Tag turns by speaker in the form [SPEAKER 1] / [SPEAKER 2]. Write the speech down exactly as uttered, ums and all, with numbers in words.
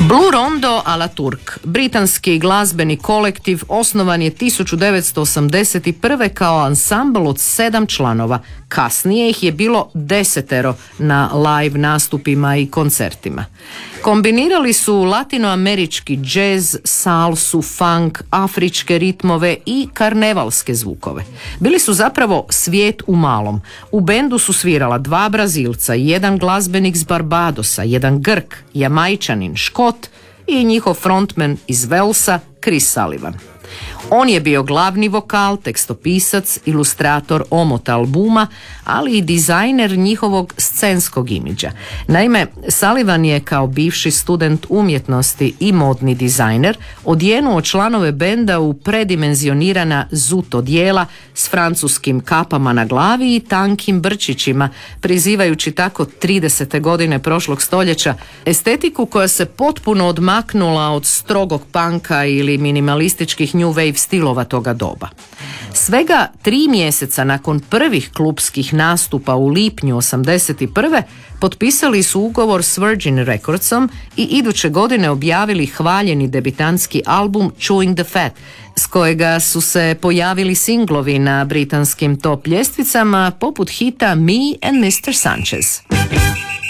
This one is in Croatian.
[SPEAKER 1] Blue Rondo a la Turk, britanski glazbeni kolektiv, osnovan je tisuću devetsto osamdeset prve kao ansambl od sedam članova. Kasnije ih je bilo desetero na live nastupima i koncertima. Kombinirali su latinoamerički džez, salsu, funk, afričke ritmove i karnevalske zvukove. Bili su zapravo svijet u malom. U bendu su svirala dva Brazilca, jedan glazbenik s Barbadosa, jedan Grk, Jamajčanin, Škot i njihov frontman iz Velsa, Chris Sullivan. On je bio glavni vokal, tekstopisac, ilustrator omota albuma, ali i dizajner njihovog scenskog imidža. Naime, Sullivan je kao bivši student umjetnosti i modni dizajner odjenuo članove benda u predimenzionirana zut odjela s francuskim kapama na glavi i tankim brčićima, prizivajući tako tridesete godine prošlog stoljeća estetiku koja se potpuno odmaknula od strogog panka ili minimalističkih new wave stilova toga doba. Svega tri mjeseca nakon prvih klubskih nastupa u lipnju osamdeset prve potpisali su ugovor s Virgin Recordsom i iduće godine objavili hvaljeni debitanski album Chewing the Fat, s kojega su se pojavili singlovi na britanskim top ljestvicama poput hita Me and mister Sanchez.